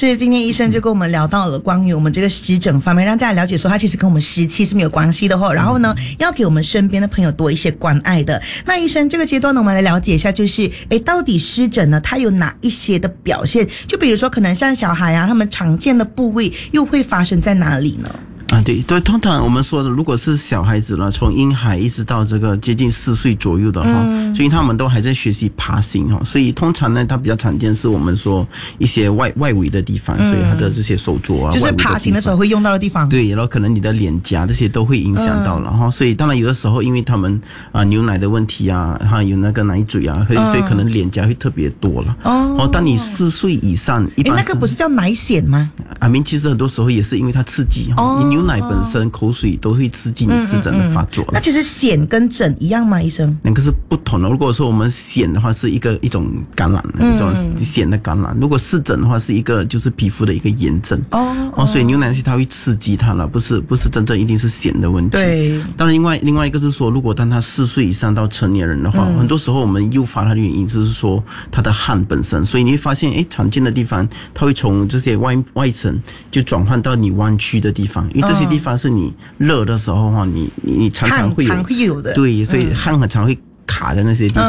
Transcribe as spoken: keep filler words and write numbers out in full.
是今天医生就跟我们聊到了关于我们这个湿疹方面，让大家了解说它其实跟我们湿气是没有关系的哦。然后呢，要给我们身边的朋友多一些关爱的。那医生这个阶段呢，我们来了解一下，就是诶，到底湿疹呢，它有哪一些的表现？就比如说，可能像小孩啊，他们常见的部位又会发生在哪里呢？ 啊，对对，通常我们说的，如果是小孩子了，从婴孩一直到这个接近四岁左右的哈、嗯，所以他们都还在学习爬行哈，所以通常呢，它比较常见是我们说一些外外围的地方，嗯、所以他的这些手肘啊， 就是爬行的时候会用到的地方。 对，然后可能你的脸颊这些都会影响到了哈、嗯，所以当然有的时候因为他们啊、呃、牛奶的问题啊，哈有那个奶嘴啊，所以、嗯、所以可能脸颊会特别多了。哦，哦，当你四岁以上，一般那个不是叫奶癣吗？ 啊，明其实很多时候也是因为它刺激哈，你、哦、牛奶本身口水都会刺激你湿疹的发作了、嗯嗯嗯。 那其实癣跟疹一样吗，医生？ 两个是不同的。如果说我们癣的话是一个一种感染，一种癣的感染；如果湿疹的话是一个就是皮肤的一个炎症。哦哦，所以牛奶它会刺激它了，不是不是真正一定是癣的问题。 对。 当然，另外另外一个是说，如果当他四岁以上到成年人的话，嗯、很多时候我们诱发他的原因就是说他的汗本身，所以你会发现，哎，常见的地方它会从这些外外层就转换到你弯曲的地方，因为这些地方是你热的时候哈，你你你常常会有常会有的， 对，所以汗很常会卡在那些地方。